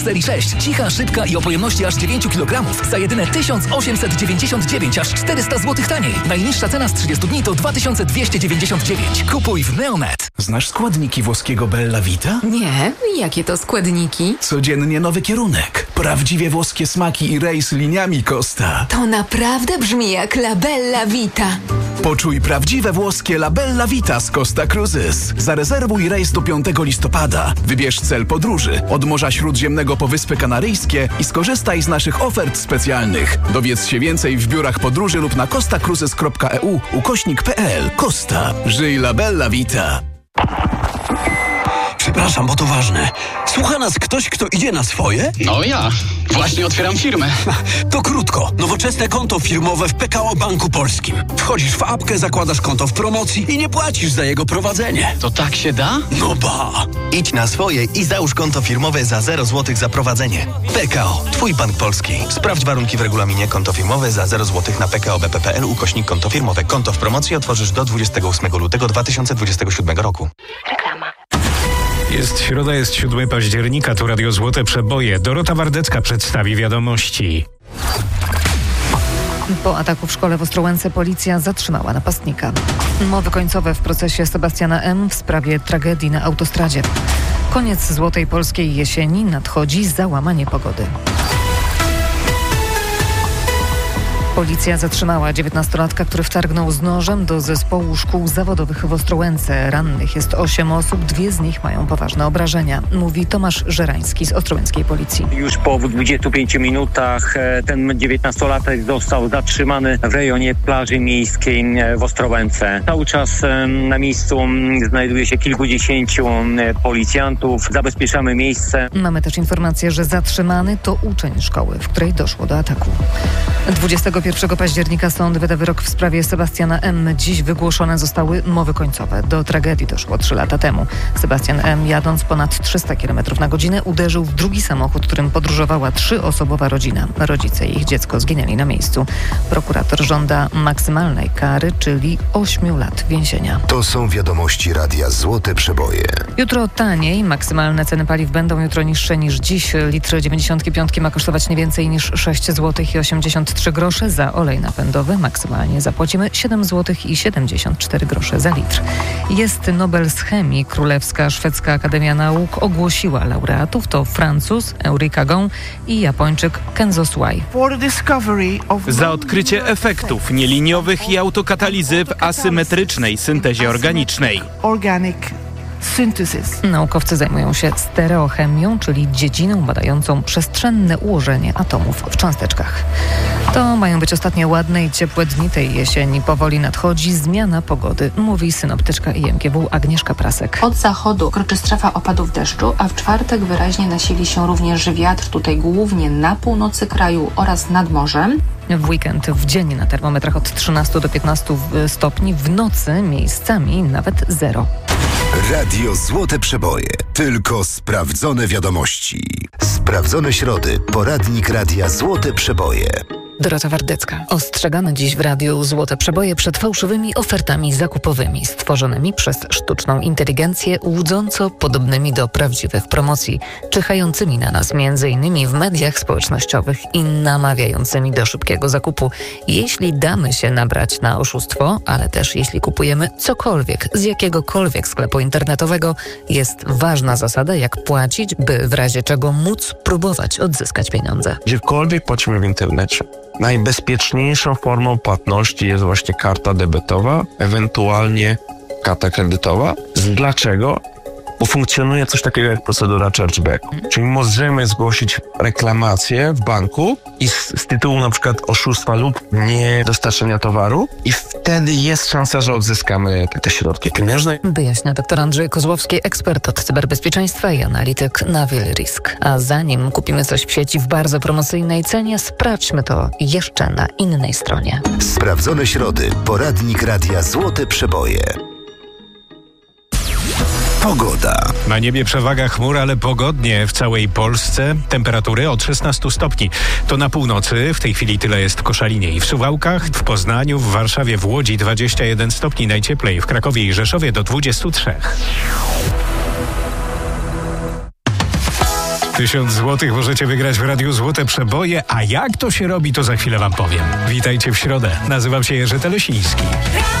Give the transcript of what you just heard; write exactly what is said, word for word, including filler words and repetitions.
Serii sześć. Cicha, szybka i o pojemności aż dziewięć kilogramów za jedyne tysiąc osiemset dziewięćdziesiąt dziewięć, aż czterysta złotych taniej. Najniższa cena z trzydziestu dni to dwa tysiące dwieście dziewięćdziesiąt dziewięć. Kupuj w Neonet. Znasz składniki włoskiego Bella Vita? Nie, jakie to składniki? Codziennie nowy kierunek. Prawdziwie włoskie smaki i rejs liniami Costa. To naprawdę brzmi jak La Bella Vita. Poczuj prawdziwe włoskie La Bella Vita z Costa Cruises. Zarezerwuj rejs do piątego listopada. Wybierz cel podróży od Morza Śródziemnego po Wyspy Kanaryjskie i skorzystaj z naszych ofert specjalnych. Dowiedz się więcej w biurach podróży lub na costacruises kropka e u ukośnik kropka p l. Costa. Żyj La Bella Vita. Przepraszam, bo to ważne. Słucha nas ktoś, kto idzie na swoje? No ja. Właśnie otwieram firmę. To krótko. Nowoczesne konto firmowe w P K O Banku Polskim. Wchodzisz w apkę, zakładasz konto w promocji i nie płacisz za jego prowadzenie. To tak się da? No ba! Idź na swoje i załóż konto firmowe za zero złotych za prowadzenie. P K O. Twój bank polski. Sprawdź warunki w regulaminie. Konto firmowe za zero złotych na p k o b p kropka p l ukośnik konto firmowe. Konto w promocji otworzysz do dwudziestego ósmego lutego dwa tysiące dwudziestego siódmego roku. Reklama. Jest środa, jest siódmego października, tu Radio Złote Przeboje. Dorota Wardecka przedstawi wiadomości. Po ataku w szkole w Ostrołęce policja zatrzymała napastnika. Mowy końcowe w procesie Sebastiana M. w sprawie tragedii na autostradzie. Koniec złotej polskiej jesieni, nadchodzi załamanie pogody. Policja zatrzymała dziewiętnastolatka, który wtargnął z nożem do zespołu szkół zawodowych w Ostrołęce. Rannych jest osiem osób, dwie z nich mają poważne obrażenia, mówi Tomasz Żerański z ostrołęckiej policji. Już po dwudziestu pięciu minutach ten dziewiętnastolatek został zatrzymany w rejonie plaży miejskiej w Ostrołęce. Cały czas na miejscu znajduje się kilkudziesięciu policjantów. Zabezpieczamy miejsce. Mamy też informację, że zatrzymany to uczeń szkoły, w której doszło do ataku. dwudziestego pierwszego października sąd wyda wyrok w sprawie Sebastiana M. Dziś wygłoszone zostały mowy końcowe. Do tragedii doszło trzy lata temu. Sebastian M. jadąc ponad trzysta kilometrów na godzinę uderzył w drugi samochód, którym podróżowała trzyosobowa rodzina. Rodzice i ich dziecko zginęli na miejscu. Prokurator żąda maksymalnej kary, czyli ośmiu lat więzienia. To są wiadomości Radia Złote Przeboje. Jutro taniej. Maksymalne ceny paliw będą jutro niższe niż dziś. Litr dziewięćdziesiąt pięć ma kosztować nie więcej niż sześć złotych i osiemdziesiąt trzy grosze. Za olej napędowy maksymalnie zapłacimy siedem złotych i siedemdziesiąt cztery grosze za litr. Jest Nobel z chemii. Królewska Szwedzka Akademia Nauk ogłosiła laureatów. To Francuz Eureka Gong i Japończyk Kenzo Suai. Za odkrycie efektów nieliniowych i autokatalizy w asymetrycznej syntezie organicznej. Naukowcy zajmują się stereochemią, czyli dziedziną badającą przestrzenne ułożenie atomów w cząsteczkach. To mają być ostatnie ładne i ciepłe dni tej jesieni. Powoli nadchodzi zmiana pogody, mówi synoptyczka I M G W Agnieszka Prasek. Od zachodu kroczy strefa opadów deszczu, a w czwartek wyraźnie nasili się również wiatr, tutaj głównie na północy kraju oraz nad morzem. W weekend w dzień na termometrach od trzynastu do piętnastu stopni, w nocy miejscami nawet zero. Radio Złote Przeboje. Tylko sprawdzone wiadomości. Sprawdzone środy. Poradnik Radia Złote Przeboje. Dorota Wardecka. Ostrzegamy dziś w Radiu Złote Przeboje przed fałszywymi ofertami zakupowymi stworzonymi przez sztuczną inteligencję, łudząco podobnymi do prawdziwych promocji, czyhającymi na nas między innymi w mediach społecznościowych i namawiającymi do szybkiego zakupu. Jeśli damy się nabrać na oszustwo, ale też jeśli kupujemy cokolwiek z jakiegokolwiek sklepu internetowego, jest ważna zasada, jak płacić, by w razie czego móc próbować odzyskać pieniądze. Gdziekolwiek płacimy w internecie, najbezpieczniejszą formą płatności jest właśnie karta debetowa, ewentualnie karta kredytowa. Dlaczego? Bo funkcjonuje coś takiego jak procedura chargebacku. Czyli możemy zgłosić reklamację w banku i z, z tytułu na przykład oszustwa lub niedostarczenia towaru i wtedy jest szansa, że odzyskamy te, te środki pieniężne. Wyjaśnia dr Andrzej Kozłowski, ekspert od cyberbezpieczeństwa i analityk na Wilrisk. A zanim kupimy coś w sieci w bardzo promocyjnej cenie, sprawdźmy to jeszcze na innej stronie. Sprawdzone środy. Poradnik Radia Złote Przeboje. Pogoda. Na niebie przewaga chmur, ale pogodnie w całej Polsce. Temperatury od szesnastu stopni. To na północy, w tej chwili tyle jest w Koszalinie i w Suwałkach, w Poznaniu, w Warszawie, w Łodzi dwadzieścia jeden stopni, najcieplej w Krakowie i Rzeszowie do dwudziestu trzech. Tysiąc złotych możecie wygrać w Radiu Złote Przeboje, a jak to się robi, to za chwilę wam powiem. Witajcie w środę. Nazywam się Jerzy Telesiński.